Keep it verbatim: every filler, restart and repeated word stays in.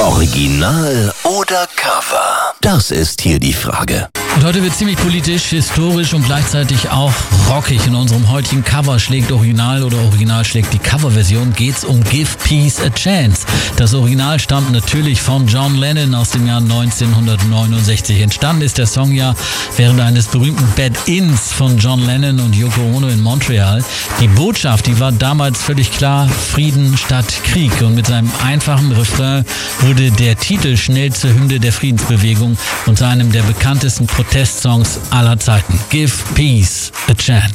Original oder Cover? Das ist hier die Frage. Und heute wird ziemlich politisch, historisch und gleichzeitig auch rockig. In unserem heutigen Cover schlägt Original oder Original schlägt die Coverversion, geht's um Give Peace a Chance. Das Original stammt natürlich von John Lennon aus dem Jahr neunzehnhundertneunundsechzig. Entstanden ist der Song ja während eines berühmten Bed-Ins von John Lennon und Yoko Ono in Montreal. Die Botschaft, die war damals völlig klar: Frieden statt Krieg. Und mit seinem einfachen Refrain wurde der Titel schnell zur Hymne der Friedensbewegung und zu einem der bekanntesten Protestsongs aller Zeiten. Give Peace a Chance.